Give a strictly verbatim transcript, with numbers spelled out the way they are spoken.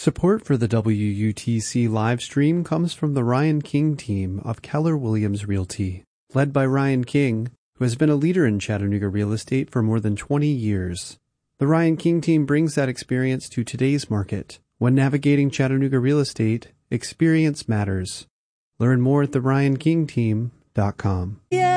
Support for the W U T C live stream comes from the Ryan King team of Keller Williams Realty, led by Ryan King, who has been a leader in Chattanooga real estate for more than twenty years. The Ryan King team brings that experience to today's market. When navigating Chattanooga real estate, experience matters. Learn more at the ryan king team dot com. Yeah.